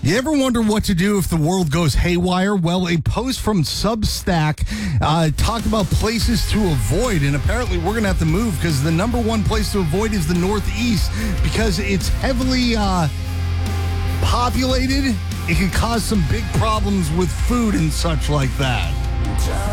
You ever wonder what to do if the world goes haywire? Well, a post from Substack talked about places to avoid, and apparently we're going to have to move because the number one place to avoid is the Northeast because it's heavily populated. It can cause some big problems with food and such like that.